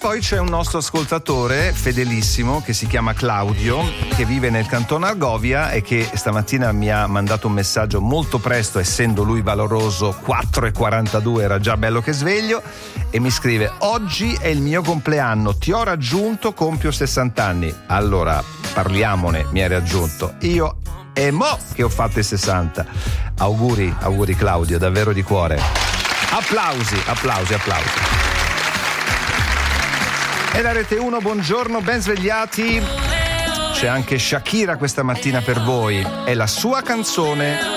poi c'è un nostro ascoltatore fedelissimo che si chiama Claudio, che vive nel Canton Argovia e che stamattina mi ha mandato un messaggio molto presto, essendo lui valoroso 4:42, era già bello che sveglio, e mi scrive: oggi è il mio compleanno, ti ho raggiunto, compio 60 anni. Allora parliamone, mi hai raggiunto io e mo che ho fatto i 60. Auguri Claudio, davvero di cuore. Applausi. E la Rete 1, buongiorno, ben svegliati. C'è anche Shakira questa mattina per voi, è la sua canzone.